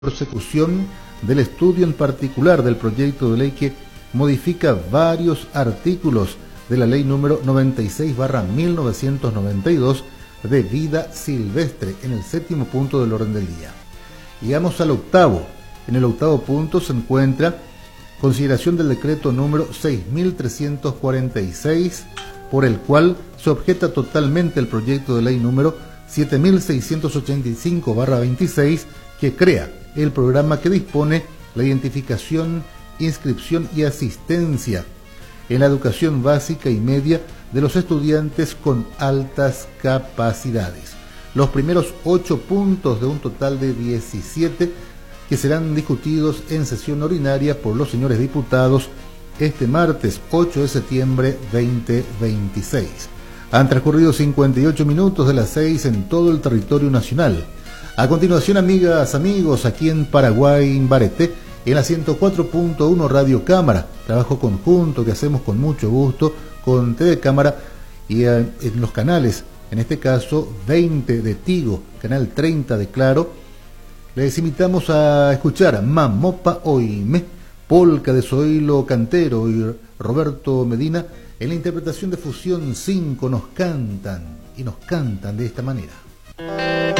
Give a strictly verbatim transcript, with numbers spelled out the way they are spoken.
prosecución del estudio en particular del proyecto de ley que modifica varios artículos de la ley número noventa y seis barra mil novecientos noventa y dos de vida silvestre en el séptimo punto del orden del día. Llegamos al octavo. En el octavo punto se encuentra consideración del decreto número seis mil trescientos cuarenta y seis, por el cual se objeta totalmente el proyecto de ley número siete mil seiscientos ochenta y cinco barra veintiséis, que crea el programa que dispone la identificación, inscripción y asistencia en la educación básica y media de los estudiantes con altas capacidades. Los primeros ocho puntos de un total de diecisiete que serán discutidos en sesión ordinaria por los señores diputados este martes ocho de septiembre veinte veintiséis. Han transcurrido cincuenta y ocho minutos de las seis en todo el territorio nacional. A continuación, amigas, amigos, aquí en Paraguay, Imbarete, en la ciento cuatro punto uno Radio Cámara, trabajo conjunto que hacemos con mucho gusto con T V Cámara y eh, en los canales, en este caso veinte de Tigo, canal treinta de Claro. Les invitamos a escuchar Mamopa Oime, polca de Zoilo Cantero y Roberto Medina, en la interpretación de Fusión cinco nos cantan, y nos cantan de esta manera.